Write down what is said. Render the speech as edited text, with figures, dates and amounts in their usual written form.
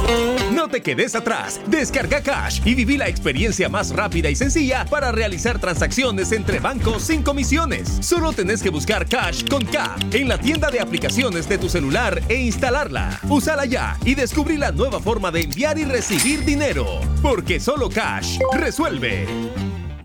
No te quedes atrás. Descarga Cash y viví la experiencia más rápida y sencilla para realizar transacciones entre bancos sin comisiones. Solo tenés que buscar Cash con K en la tienda de aplicaciones de tu celular e instalarla. Úsala ya y descubrí la nueva forma de enviar y recibir dinero. Porque solo Cash resuelve.